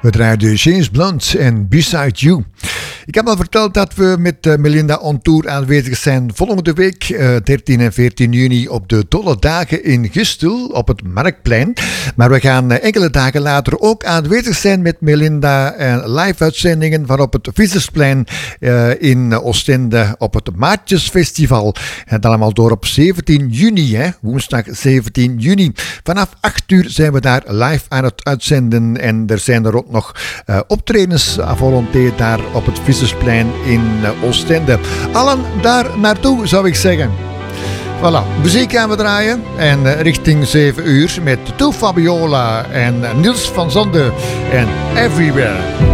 We draaiden James Blunt en Beside You. Ik heb al verteld dat we met Melinda on Tour aanwezig zijn volgende week, 13 en 14 juni, op de Dolle Dagen in Gustel op het Marktplein. Maar we gaan enkele dagen later ook aanwezig zijn met Melinda en live-uitzendingen van op het Vissersplein in Oostende op het Maatjesfestival. En dat allemaal door op 17 juni, woensdag 17 juni. Vanaf 8 uur zijn we daar live aan het uitzenden en er zijn er ook nog optredens à volonté daar op het Vissersplein in Oostende. Allen daar naartoe, zou ik zeggen. Voilà, muziek gaan we draaien en richting 7 uur met Toe Fabiola en Niels van Zande en Everywhere.